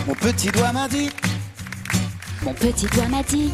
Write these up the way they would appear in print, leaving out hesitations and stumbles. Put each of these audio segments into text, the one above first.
Mon petit doigt m'a dit. Mon petit doigt m'a dit.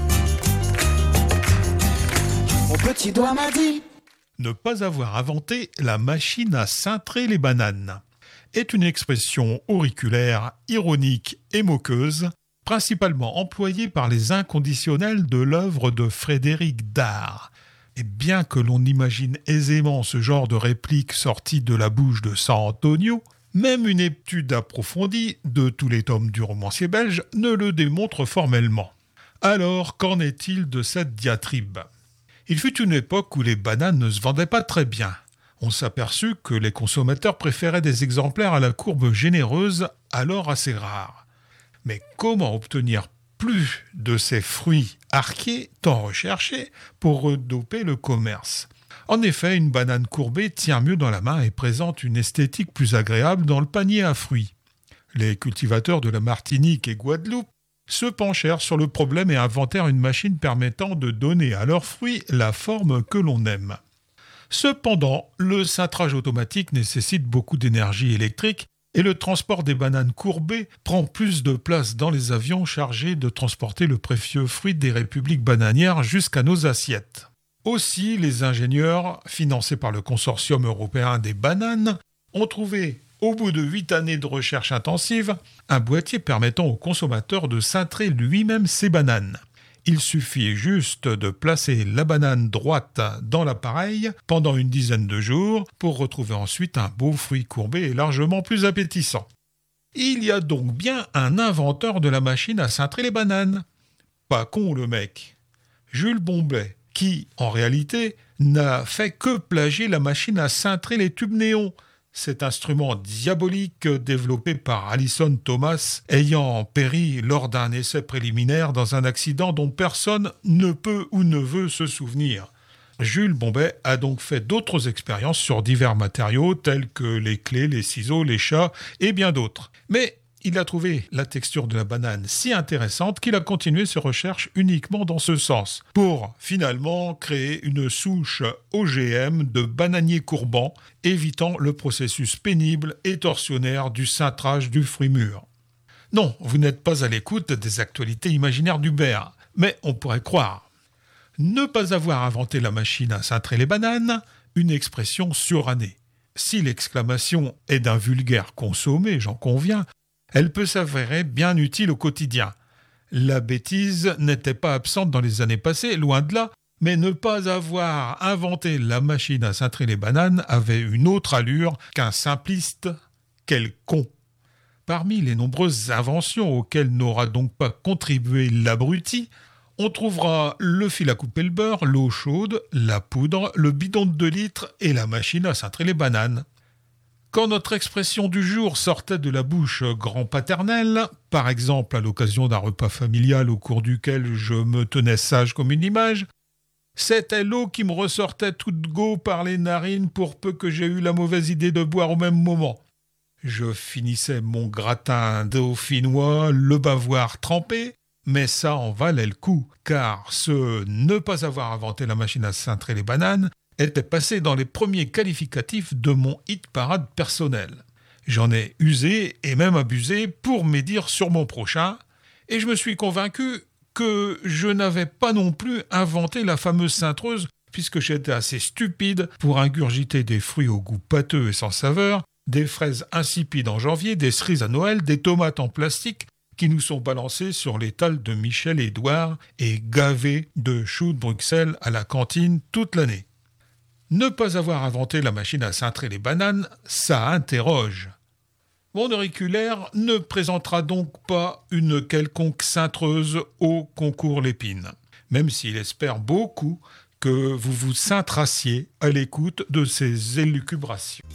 Mon petit doigt m'a dit. Ne pas avoir inventé la machine à cintrer les bananes est une expression auriculaire, ironique et moqueuse, principalement employée par les inconditionnels de l'œuvre de Frédéric Dard. Et bien que l'on imagine aisément ce genre de réplique sortie de la bouche de San Antonio, même une étude approfondie de tous les tomes du romancier belge ne le démontre formellement. Alors, qu'en est-il de cette diatribe ? Il fut une époque où les bananes ne se vendaient pas très bien. On s'aperçut que les consommateurs préféraient des exemplaires à la courbe généreuse, alors assez rares. Mais comment obtenir plus de ces fruits arqués tant recherchés pour redoper le commerce ? En effet, une banane courbée tient mieux dans la main et présente une esthétique plus agréable dans le panier à fruits. Les cultivateurs de la Martinique et Guadeloupe se penchèrent sur le problème et inventèrent une machine permettant de donner à leurs fruits la forme que l'on aime. Cependant, le cintrage automatique nécessite beaucoup d'énergie électrique et le transport des bananes courbées prend plus de place dans les avions chargés de transporter le précieux fruit des républiques bananières jusqu'à nos assiettes. Aussi, les ingénieurs, financés par le consortium européen des bananes, ont trouvé, au bout de 8 années de recherche intensive, un boîtier permettant au consommateur de cintrer lui-même ses bananes. Il suffit juste de placer la banane droite dans l'appareil pendant une dizaine de jours pour retrouver ensuite un beau fruit courbé et largement plus appétissant. Il y a donc bien un inventeur de la machine à cintrer les bananes. Pas con le mec. Jules Bombay, qui, en réalité, n'a fait que plagier la machine à cintrer les tubes néons, cet instrument diabolique développé par Alison Thomas ayant péri lors d'un essai préliminaire dans un accident dont personne ne peut ou ne veut se souvenir. Jules Bombay a donc fait d'autres expériences sur divers matériaux tels que les clés, les ciseaux, les chats et bien d'autres. Mais il a trouvé la texture de la banane si intéressante qu'il a continué ses recherches uniquement dans ce sens, pour finalement créer une souche OGM de bananier courbant, évitant le processus pénible et torsionnaire du cintrage du fruit mûr. Non, vous n'êtes pas à l'écoute des actualités imaginaires d'Hubert, mais on pourrait croire. Ne pas avoir inventé la machine à cintrer les bananes, une expression surannée. Si l'exclamation est d'un vulgaire consommé, j'en conviens, elle peut s'avérer bien utile au quotidien. La bêtise n'était pas absente dans les années passées, loin de là, mais ne pas avoir inventé la machine à cintrer les bananes avait une autre allure qu'un simpliste. Quel con! Parmi les nombreuses inventions auxquelles n'aura donc pas contribué l'abruti, on trouvera le fil à couper le beurre, l'eau chaude, la poudre, le bidon de 2 litres et la machine à cintrer les bananes. Quand notre expression du jour sortait de la bouche grand-paternelle, par exemple à l'occasion d'un repas familial au cours duquel je me tenais sage comme une image, c'était l'eau qui me ressortait toute go par les narines pour peu que j'aie eu la mauvaise idée de boire au même moment. Je finissais mon gratin dauphinois, le bavoir trempé, mais ça en valait le coup, car ce ne pas avoir inventé la machine à cintrer les bananes était passé dans les premiers qualificatifs de mon hit-parade personnel. J'en ai usé et même abusé pour médire sur mon prochain, et je me suis convaincu que je n'avais pas non plus inventé la fameuse cintreuse, puisque j'étais assez stupide pour ingurgiter des fruits au goût pâteux et sans saveur, des fraises insipides en janvier, des cerises à Noël, des tomates en plastique qui nous sont balancées sur l'étal de Michel et Édouard et gavées de choux de Bruxelles à la cantine toute l'année. Ne pas avoir inventé la machine à cintrer les bananes, ça interroge. Mon auriculaire ne présentera donc pas une quelconque cintreuse au concours Lépine, même s'il espère beaucoup que vous vous cintrassiez à l'écoute de ces élucubrations.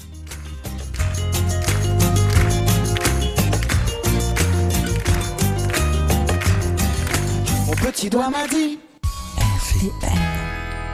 Mon petit doigt m'a dit. RVM